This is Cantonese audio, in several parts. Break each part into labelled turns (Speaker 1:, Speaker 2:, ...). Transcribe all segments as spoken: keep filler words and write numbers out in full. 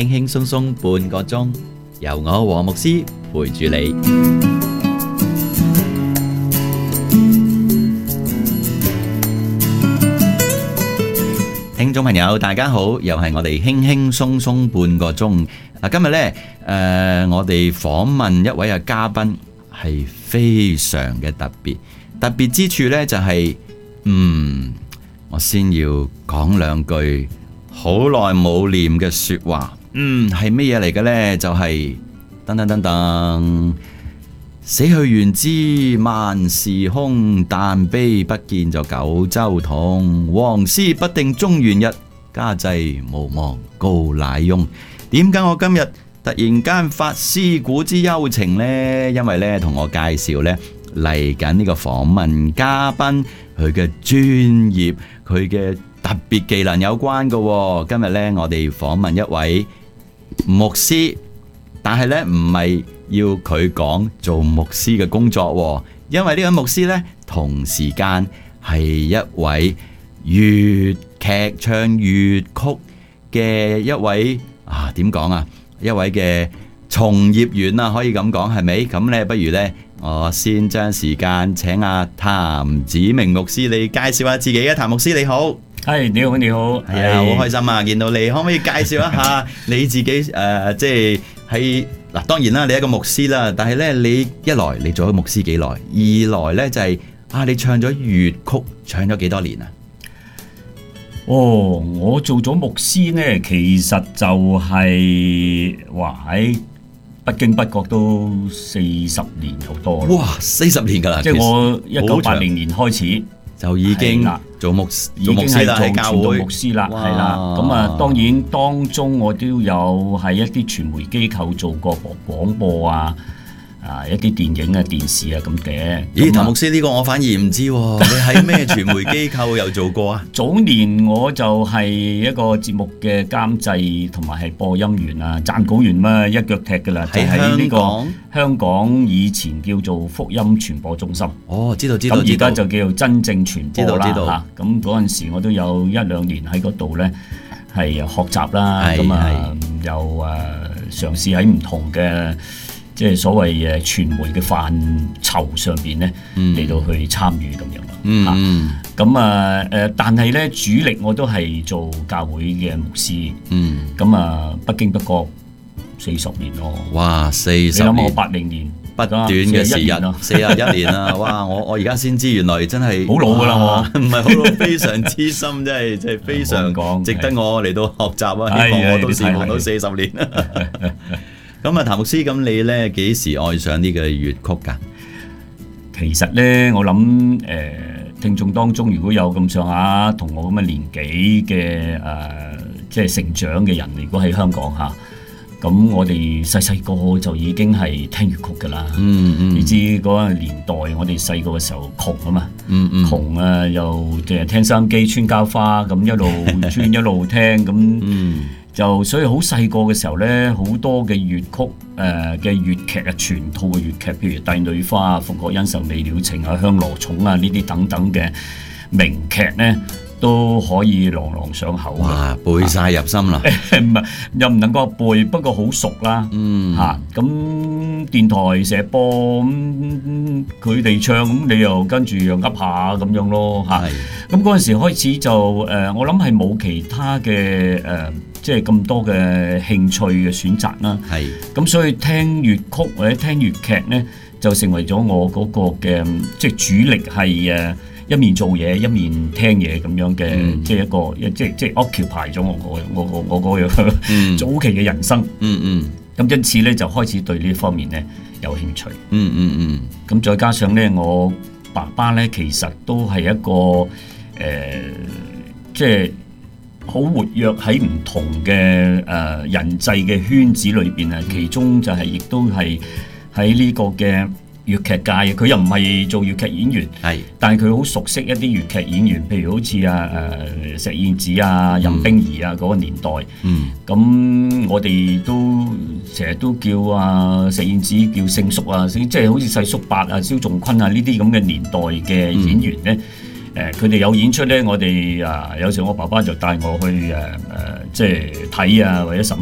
Speaker 1: 輕輕鬆鬆半個鐘，由我黃牧師陪住你。聽眾朋友大家好，又係我哋輕輕鬆鬆半個鐘。嗱，今日呢，誒、呃，我哋訪問一位嘅嘉賓係非常嘅特別，特別之處呢，就係、是，嗯，我先要講兩句好耐冇念嘅說話，嗯，係咩嘢嚟嘅呢？就係、是，噔噔噔噔，死去元知萬事空，但悲不見就九州同。黃絲不定中原日，家祭無忘告乃翁。點解我今日突然間發思古之幽情呢？因為呢，同我介紹呢嚟緊呢個訪問嘉賓，佢嘅專業，佢嘅特別技能有關嘅、哦。今日呢，我哋訪問一位牧師，但係呢，唔係要佢講做牧師嘅工作、哦，因為呢位牧師呢，同時間係一位粵劇唱粵曲嘅一位啊，點講啊？一位嘅從業員啊，可以咁講係咪？咁呢，不如呢，我先將時間請阿譚子明牧師你介紹下自己啊。譚牧師你好。
Speaker 2: 係，你好，你好。
Speaker 1: 係啊，好開心啊，見到你，可唔可以介紹一下你自己？誒、呃，即係喺嗱，當然啦，你係一個牧師啦，但係呢，你一來你做咗牧師幾耐，二來呢，就係、是、啊，你唱咗粵曲唱咗幾多年啊？
Speaker 2: 哦，我做咗牧師呢，其實就係話喺不經不覺都四十年好多啦。
Speaker 1: 哇，四十年噶啦！
Speaker 2: 即係我一九八零年開始
Speaker 1: 就已經做牧做牧師啦，喺教會
Speaker 2: 牧師啦，係啦。咁啊，當然當中我都有喺一啲傳媒機構做過廣播啊。啊！一啲電影啊、電視啊咁嘅。
Speaker 1: 咦，譚牧師呢個我反而唔知喎，你喺咩傳媒機構有做過啊？
Speaker 2: 早年我就係一個節目嘅監製同埋係播音員啊、撰稿員嘛，一腳踢噶啦。
Speaker 1: 喺香港，
Speaker 2: 香港以前叫做福音傳播中心。
Speaker 1: 哦，知道知道。
Speaker 2: 咁而家就叫做真正傳播啦。
Speaker 1: 知道知道。
Speaker 2: 嚇，咁嗰陣時我都有一兩年喺嗰度咧，係學習啦。咁啊，又誒嘗試喺唔同嘅。即係所謂誒傳媒嘅範疇上邊咧，嚟到去參與咁樣咯。嗯，咁啊誒，但係咧主力我都係做教會嘅牧師。嗯，咁啊不經不覺四十年咯。哇，四十年！你諗我八零年
Speaker 1: 不短嘅時日，四十一年啦。哇！我我而家先知原來真係
Speaker 2: 好老噶啦，我
Speaker 1: 唔係好老，非常之深，真係真係非常值得我嚟到學習啊！希望我都侍奉到四十年。咁啊，譚牧師，咁你咧幾時愛上呢個粵曲㗎？
Speaker 2: 其實咧，我諗誒、呃、聽眾當中如果有咁上下同我咁嘅年紀嘅誒、呃，即係成長嘅人，如果喺香港嚇，咁我哋細細個就已經係聽粵曲㗎啦。嗯嗯，你知嗰個年代，我哋細個嘅時候窮啊嘛。嗯嗯，窮啊，又淨係聽收音機穿膠花咁一路穿一路聽咁。嗯。就所以好細個嘅時候咧，好多嘅粵曲誒嘅粵劇啊，全套嘅粵劇，譬如《帝女花》啊、《鳳閣恩仇未了情》啊、《香羅塚》啊呢啲等等嘅名劇咧，都可以朗朗上口。
Speaker 1: 哇！背晒入心啦，
Speaker 2: 唔係又唔能夠背，不過好熟啦。嗯，嚇咁、啊、電台成日播咁，佢、嗯、哋唱咁，你又跟住又噏下咁樣咯嚇。咁嗰陣時開始就誒、呃，我諗係冇其他嘅誒。呃即係咁多嘅興趣嘅選擇啦，係咁所以聽粵曲或者聽粵劇咧，就成為咗我嗰個嘅即係主力係誒一面做嘢一面聽嘢咁樣嘅、嗯，即係一個即係即係 occupy 咗我個我個我個樣、嗯、早期嘅人生。嗯嗯，咁因此咧就開始對呢方面咧有興趣。嗯嗯嗯，咁再加上咧我爸爸咧其實都係一個誒、呃、即係。好活躍喺唔同嘅誒、呃、人際嘅圈子裏邊啊，其中就係亦都係喺呢個嘅粵劇界，佢又唔係做粵劇演員，係，但係佢好熟悉一啲粵劇演員，譬如好似啊誒石燕子啊、任冰兒啊嗰個年代，嗯，咁我哋都成日都叫啊石燕子叫聖叔啊，即係好似細叔伯啊、蕭仲坤啊呢啲咁嘅年代嘅演員咧。嗯誒佢哋有演出咧，我哋啊有時我爸爸就帶我去誒誒、呃，即係睇啊，或者甚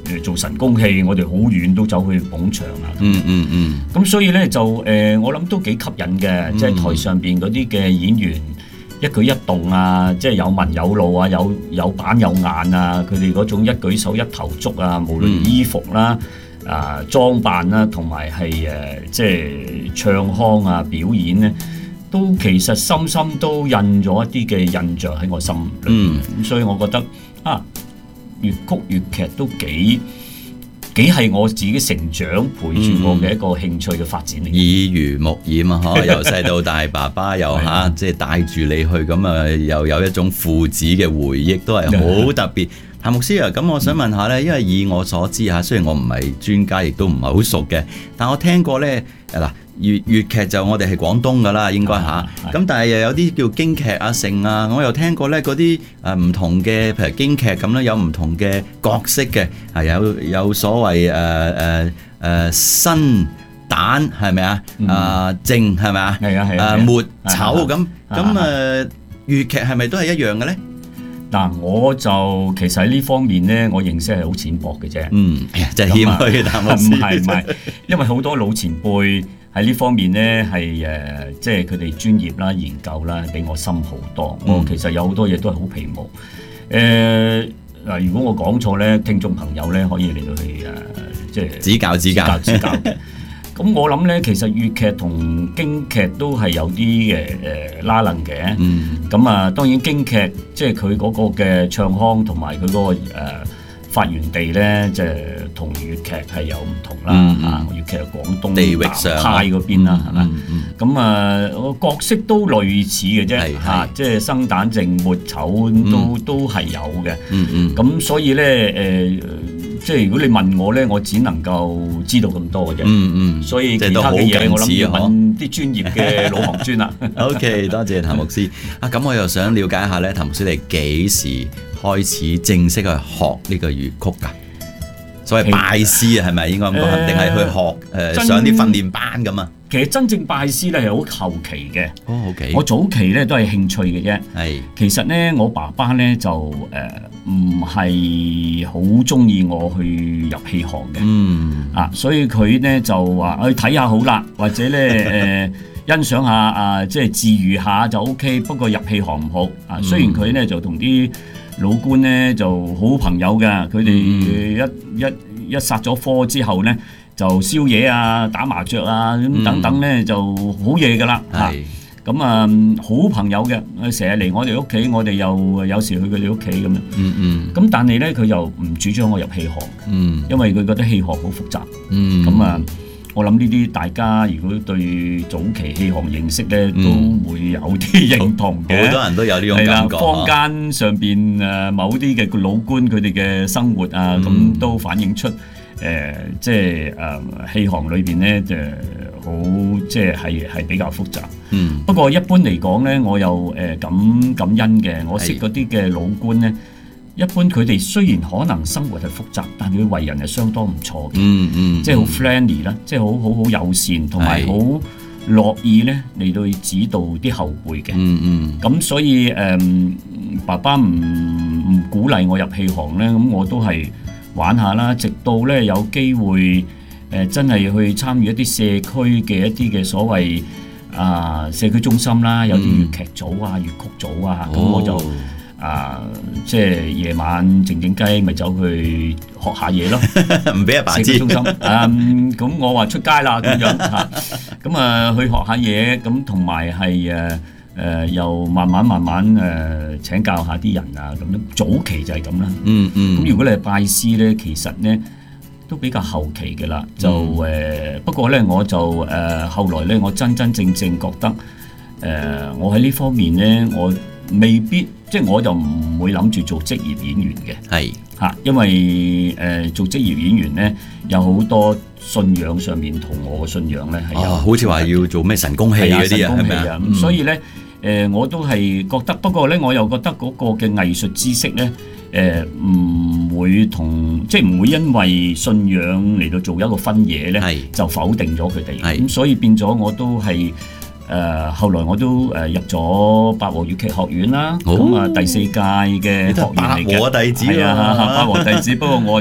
Speaker 2: 誒做神功戲，我哋好遠都走去捧場啊。
Speaker 1: 嗯嗯嗯。
Speaker 2: 咁所以咧就誒、呃，我諗都幾吸引嘅，即係台上邊嗰啲嘅演員一舉一動啊，即係有文有路啊，有有板有眼啊，佢哋嗰種一舉手一投足啊，無論衣服啦、啊裝扮啦，同埋係誒即係唱腔啊表演咧，都其實深深都印咗一啲嘅印象喺我心裏面。咁、嗯、所以我覺得啊，粵曲粵劇都幾幾係我自己成長陪住我嘅一個興趣嘅發展嚟。
Speaker 1: 耳濡目染啊，嗬！由細到大，爸爸又嚇，即係帶住你去，咁啊又有一種父子嘅回憶，都係好特別。譚牧師啊，咁我想問下咧，因為以我所知嚇，雖然我唔係專家，亦都唔係好熟嘅，但我聽過咧，嗱粵粵劇就我哋係廣東噶啦，應該嚇。咁但係又有啲叫京劇啊、盛啊，我又聽過咧嗰啲誒唔同嘅，譬如京劇咁咧，有唔同嘅角色嘅，係有有所謂誒誒誒新旦係咪啊？啊正係咪啊？
Speaker 2: 係啊係啊。
Speaker 1: 啊末丑咁咁誒粵劇係咪都係一樣嘅咧？
Speaker 2: 嗱，我就其實喺呢方面咧，我認識係好淺薄嘅啫。
Speaker 1: 嗯，就係謙虛嘅譚牧師。
Speaker 2: 唔係唔係，因為好多老前輩喺呢方面咧係誒，即係佢哋專業啦、研究啦，比我深好多。嗯、我其實有好多嘢都係好皮毛。誒、呃、嗱，如果我講錯咧，聽眾朋友咧可以嚟到去誒，即係
Speaker 1: 指教指教
Speaker 2: 指教嘅。咁我諗咧，其實粵劇同京劇都係有啲嘅誒拉楞嘅。咁、嗯、啊，當然京劇即係佢嗰個嘅唱腔同埋佢嗰個誒、呃、發源地咧，即係同粵劇係有唔同啦。嚇、嗯，粵劇係廣東
Speaker 1: 地域上
Speaker 2: 派嗰邊啦，係嘛？咁啊，個角色都類似嘅啫。嚇，即係生旦淨末丑都、嗯、都係有嘅。嗯嗯。咁所以咧誒。呃即係如果你問我咧，我只能夠知道咁多嘅啫。嗯嗯，所以其他嘅嘢我諗要問啲專業嘅老行專啦。
Speaker 1: OK， 多謝譚牧師。啊，咁我又想了解一下咧，譚牧師你幾時開始正式去學呢個粵曲㗎？所謂拜師啊，係咪應該咁講？定係去學誒、呃、上啲訓練班咁啊？
Speaker 2: 其實真正拜師咧係好後期嘅。
Speaker 1: 哦 OK。我
Speaker 2: 早期咧都係興趣嘅啫。
Speaker 1: 係。
Speaker 2: 其實咧，我爸爸咧就誒唔係好中意我去入戲行嘅。嗯。啊，所以佢咧就話去睇下好啦，或者咧誒、呃、欣賞下啊，即係自娛下就 OK。不過入戲行唔好。啊，雖然佢咧就同啲老官咧就好朋友嘅，佢哋一、嗯、一一殺咗科之後咧。就宵夜啊、打麻雀啊咁等等咧，就好夜噶啦嚇。咁啊，好朋友嘅，成日嚟我哋屋企，我哋又有時去佢哋屋企咁樣。嗯嗯。咁但係咧，佢又唔主張我入戲行。嗯。因為佢覺得戲行好複雜。嗯。咁啊，我諗呢啲大家如果對早期戲行認識咧，都會有啲認同嘅。
Speaker 1: 好多人都有呢種感覺。
Speaker 2: 坊間上邊誒某啲嘅老官佢哋嘅生活啊，咁都反映出。誒、呃，即係誒戲行裏邊咧，就好即係係係比較複雜。嗯。不過一般嚟講咧，我又誒、呃、感感恩嘅。我識嗰啲嘅老官咧，一般佢哋雖然可能生活係複雜，但佢為人係相當唔錯嘅。嗯嗯。即係好 friendly 啦，即係好好好友善，同埋好樂意咧嚟到指導啲後輩嘅。嗯嗯。咁所以誒、呃，爸爸唔唔鼓勵我入戲行咧，咁我都係。玩下啦，直到咧有機會誒、呃，真係去參與一啲社區嘅一啲嘅所謂啊、呃、社區中心啦，有啲粵劇組啊、粵曲組啊，咁、哦、我就啊、呃、即係夜晚靜靜雞咪走去學下嘢咯，
Speaker 1: 唔俾阿爸知。
Speaker 2: 社區中心啊，咁、嗯、我話出街啦咁樣嚇，咁啊去學下嘢，咁同埋係誒。誒、呃、又慢慢慢慢誒、呃、請教下啲人啊咁樣，早期就係咁啦。嗯嗯。咁如果你係拜師咧，其實咧都比較後期嘅啦。就誒、呃、不過咧，我就誒、呃、後來咧，我真真正正覺得誒、呃、我喺呢方面咧，我未必即係我就唔會諗住做職業演員嘅。係嚇、啊，因為誒、呃、做職業演員咧有好多信仰上面同我嘅信仰咧係有、哦，好
Speaker 1: 似話要做咩神功戲嗰啲啊，係咪啊？
Speaker 2: 咁所以咧。誒、呃、我都係覺得，不過咧我又覺得嗰個嘅藝術知識咧，誒、呃、唔會同即係唔會因為信仰嚟到做一個分野咧，就否定咗佢哋。咁所以變咗我都係誒、呃、後來我都誒入咗八和粵劇學院啦。咁啊、哦、第四屆嘅學員嚟嘅，八和弟子係啊，八和弟子。不過我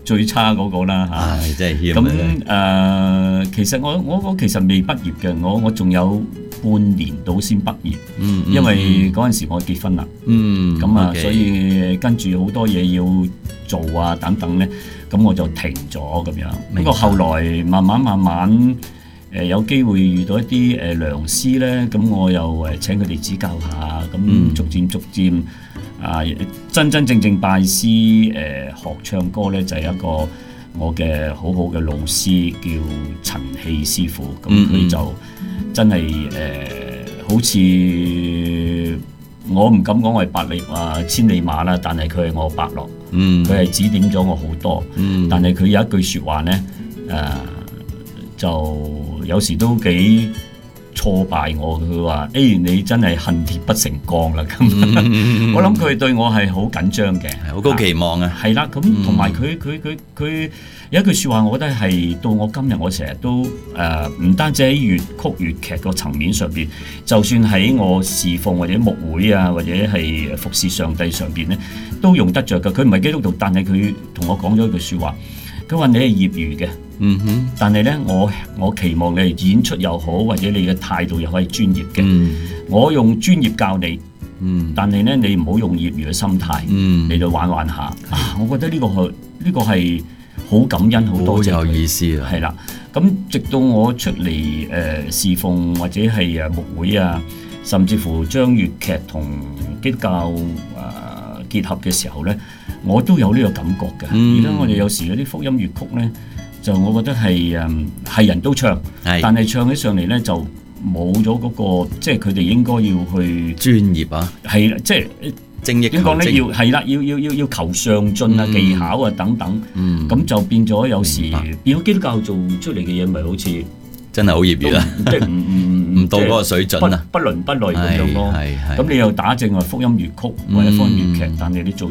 Speaker 2: 最差嗰個啦嚇。
Speaker 1: 唉，真係謙
Speaker 2: 咁
Speaker 1: 啊！
Speaker 2: 誒、呃，其實我我我其實未畢業嘅，我我仲有半年到先畢業，
Speaker 1: 嗯嗯
Speaker 2: 因為嗰陣時我結婚啦，
Speaker 1: 嗯，
Speaker 2: 咁啊，
Speaker 1: OK
Speaker 2: 所以跟住好多嘢要做啊等等咧，咁我就停咗咁樣。不過後來慢慢慢慢誒、呃、有機會遇到一啲誒、呃、良師咧，咁我又誒請佢哋指教下，咁逐漸逐漸啊真真正正拜師誒、呃、學唱歌咧，就係、是、一個我嘅好好嘅老師叫陳氣師傅，咁佢就真係誒、呃、好似我唔敢講我係百里啊千里馬啦，但係佢係我伯樂，佢係、嗯、指點咗我好多，嗯、但係佢有一句説話咧誒、呃、就有時都幾挫敗我，佢話：誒、欸、你真係恨鐵不成鋼啦咁。嗯、我諗佢對我係好緊張嘅，
Speaker 1: 好高期望啊。
Speaker 2: 係啦，咁同埋佢佢佢佢有一句説話，我覺得係到我今日，我成日都誒唔、呃、單止喺粵曲粵劇個層面上邊，就算喺我侍奉或者牧會啊，或者係服侍上帝上邊咧，都用得着嘅。佢唔係基督徒，但係佢同我講咗一句説話，佢話你係業餘嘅。嗯哼，但係咧，我我期望你係演出又好，或者你嘅態度又可以專業嘅。嗯、我用專業教你，嗯、但係咧你唔好用業餘嘅心態嚟到、嗯、玩玩下。啊，我覺得呢、這個係呢、這個係好感恩，好多謝。好有意思啊！係啦，咁直到我出嚟誒、呃、侍奉或者係誒牧會啊，甚至乎將粵劇同基督教誒、呃、結合嘅時候咧，我都有呢個感覺嘅。而家、嗯、我哋有時嗰啲福音粵曲咧。就我覺得係誒係人都唱，是但係唱起上嚟咧就冇咗嗰個，即係佢哋應該要去
Speaker 1: 專業啊，
Speaker 2: 係即係
Speaker 1: 精益求精。
Speaker 2: 點講咧？要係啦，要要要要求上進啊、嗯、技巧啊等等，咁、嗯、就變咗有時白變咗基督教做出嚟嘅嘢，咪好似真係好業餘啦，即係唔唔唔到嗰個水準啊，不倫不類咁樣咯。咁你又打正話福音粵曲或者福音粵劇，但係你做